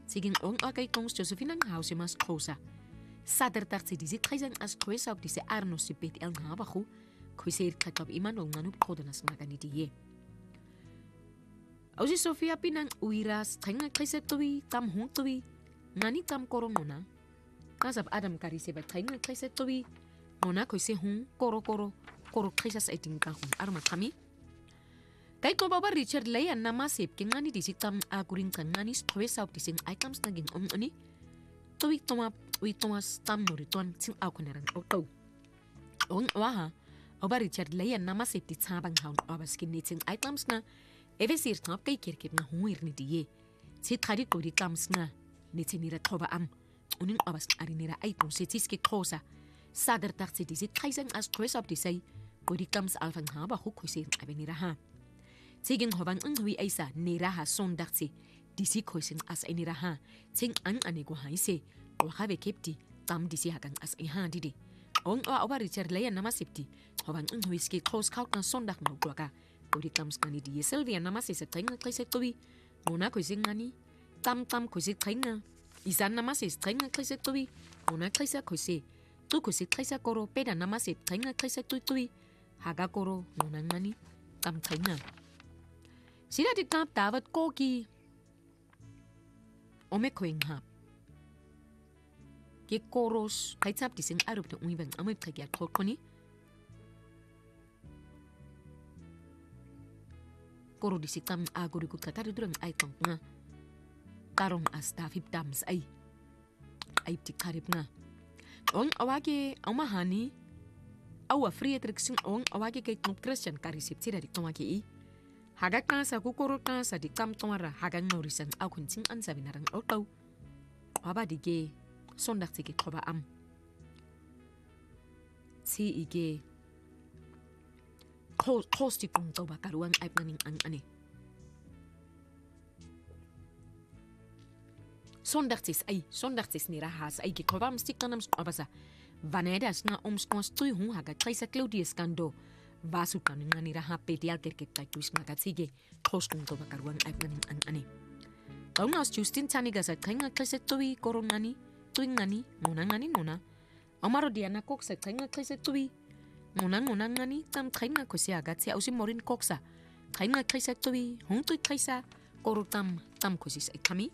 Siging ong akay kongs Josephine ang house mas kosa. Saterdag si disi treisan as koesa op disi arno si bet el ngabachu, koiseir kakab iman ol nganup kodanas ngaganitiye. Ausi Sofia pinang uiras trenga kaisetui tam hungtui, ngani tam korongona. Kasab Adam kariseba trenga kaisetui, nona koise hung koro kaisas eting kahun arma kami. Kay to baba Richard Layan nama sip ke ngani disi tam aguring kan ngani koesa op disi aikams naging ani. Tuwi Thomas tam norituan ting akuneran oto. Ong waha, oba Richard Layan nama sip di tabang haun obaskin niting aikams na. Evesir tap kay kirkit nga huir ni diye. Si tadi to di tams nga ni tinira toba am. Uning obas arinira ay tong setiske kosa. Sadar tak si disi kaisang as koes op disay. Ko di tams alfang haba hukoisir abenira ha. Tiging hobang hui aysa nira ha sondak si. Disi koising as ainira ha. Ting ang anego haise. O habe kepti tam disi hagang as iha didi. Ong oba Richard Layan nama sipti. Hobang hui ski kos kaut na sondak no ka. Uri tams ngani di Sylvia nama se trenga klise tuwi mona ko ngani tam ko se trenga isan nama se trenga klise tuwi mona klise ko se tu ko se klise koro peda nama se trenga klise tuwi haga koro mona ngani tam trenga sila di tap davat koki ome koingha ke koros kaitsap di sing arup de uibang ame tregya kokoni koro di sitam agurikut katari durang ay tong nga tarong astafip dams ay tikarip nga ong awage mahani awa free triksing ong awage kay tong Christian karisip sira di tomaki haga kansa kukoro kansa di tam tomara haga norisan akun sing ansa binarang otaw aba dige sondak tike koba am si ige Kosti kung to ba karuang ay naning ang ani. Sondagtis ni rahas ay gikobam stik tanam abasa. Vanedas na omskons hung haga traisa Claudius kando. Vasu kaning ani raha pedial kerket kay tuis magatsige. Koskung to ba karuang ay naning ang ani. Kung as Justin tanigas at kaya kleset tuwi korong ngani, tuwing ngani, nona. Amaro diana kok sa kaya kleset tuwi. Ngunang ngani tam kainga ko siya agat siya usi morin koksa kainga kaisa tuwi hong tuwi kaisa koro tam ko sis ay kami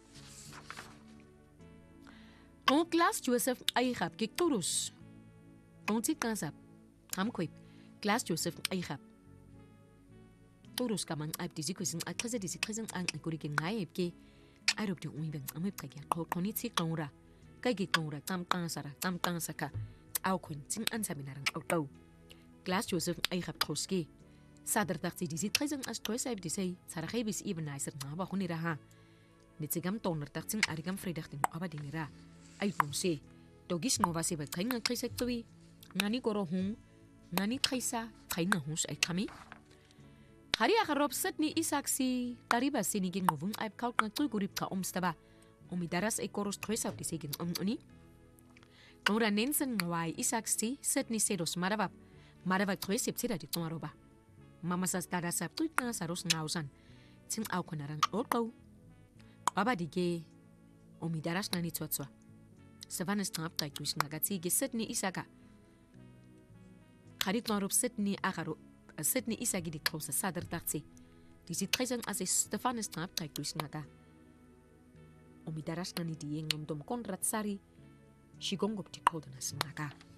kong class Joseph ay hap kik turus kong si kasap ham koip class Joseph ay hap turus kamang ayp disi ko sing at kaza disi kazang ang ikurikin ngayip ke ayrup di umibang amip kagya konit si kongura kagi kongura tam tansaka aw kun sing ansabi narang aw Glass Joseph ay hap koski. Sadar taksi disi trizang as toy saib disay sarakibis even nicer na ba hunira ha. Nitsigam toner taksing arigam fredag din aba dinira. Ay punse. Dogis ngova se ba kainga kaisa tuwi. Ngani koro hung ngani kaisa kainga hus ay kami. Hari akarop set ni isaksi tariba sinigin ngovung ay kaut na tuy gurip ka omstaba. Umidaras ay koros toy saib disay gin uni. Ora nensen ngawai isaksi set ni sedos marabab. Marava tresip sira di tomaroba. Mama sas dada sap tuit na saros ngausan. Sing au konarang oto. Baba dige omidaras na ni tsotswa. Savanas tangap tay tuis ngagatsi ge setni isaga. Kari tomarop setni akaro setni isagi di kausa sadar taksi. Disi tresang ase Stefanes tangap tay tuis ngaga. Omidaras na ni dieng ngomdom Konrad Sari. Shigongop di kodanas ngaga.